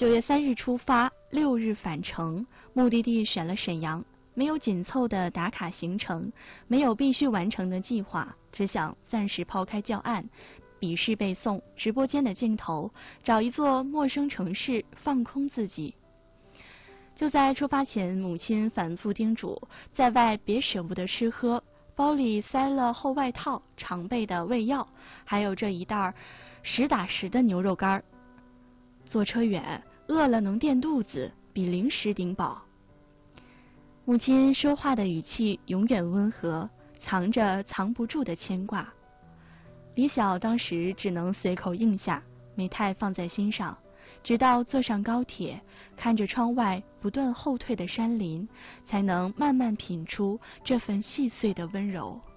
9月3日出发，6日返程，目的地选了沈阳。没有紧凑的打卡行程，没有必须完成的计划，只想暂时抛开教案、笔试背诵、直播间的镜头，找一座陌生城市放空自己。就在出发前，母亲反复叮嘱，在外别舍不得吃喝，包里塞了厚外套、常备的胃药，还有这一袋实打实的牛肉干。坐车远，饿了能垫肚子，比零食顶饱。母亲说话的语气永远温和，藏着藏不住的牵挂。李晓当时只能随口应下，没太放在心上，直到坐上高铁，看着窗外不断后退的山林，才能慢慢品出这份细碎的温柔。